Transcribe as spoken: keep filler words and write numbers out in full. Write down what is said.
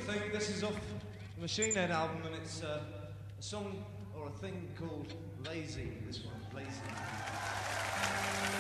think this is off the Machine Head album, and it's uh, a song or a thing called Lazy. This one, Lazy.